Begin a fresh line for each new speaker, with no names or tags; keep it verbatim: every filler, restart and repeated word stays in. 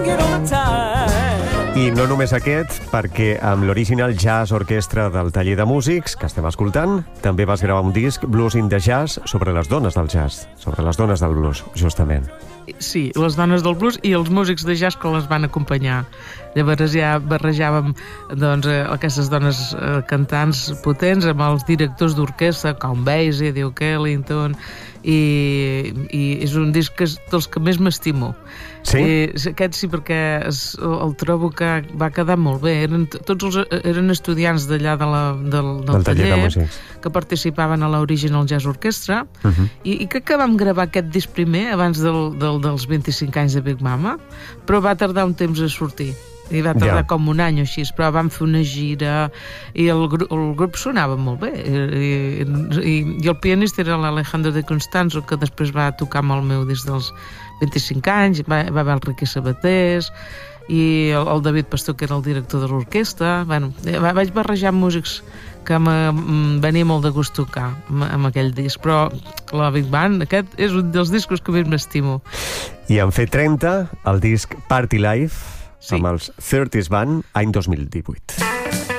I no només aquest, perquè amb l'Original Jazz Orchestra del Taller de Músics, que estem escoltant, també vas gravar un disc, Blues in the Jazz, sobre les dones del jazz, sobre les dones del blues, justament.
Sí, les dones del blues i els músics de jazz que les van acompanyar. Llavors ja barrejàvem doncs, aquestes dones eh, cantants potents amb els directors d'orquestra, com Basie, Duke Ellington, i, i és un disc que és dels que més m'estimo.
Sí?
I aquest sí, perquè es, el trobo que va quedar molt bé. Eren, tots els, eren estudiants d'allà de la, del, del, del taller, taller de que participaven a l'Original Jazz Orchestra, uh-huh. i, i crec que vam gravar aquest disc primer abans del, del, dels vint-i-cinc anys de Big Mama, però va tardar un temps a sortir. I va tardar ja. com un any o així, però vam fer una gira i el, gru el grup sonava molt bé. I, i, i el pianista era l'Alejandro de Constanzo, que després va tocar amb el meu des dels vint-i-cinc anys, va, va haver el Riqui Sabatés, i el, el David Pastor, que era el director de l'orquestra. Bueno, vaig barrejar músics que em venia molt de gust tocar amb, amb aquell disc, però la Big Band, aquest és un dels discos que més m'estimo.
I en fet trenta, el disc Party Life, sí. amb els thirties Band, any dos mil divuit.